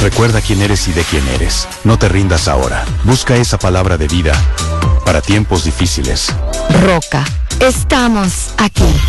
Recuerda quién eres y de quién eres. No te rindas ahora. Busca esa palabra de vida para tiempos difíciles. Roca, estamos aquí.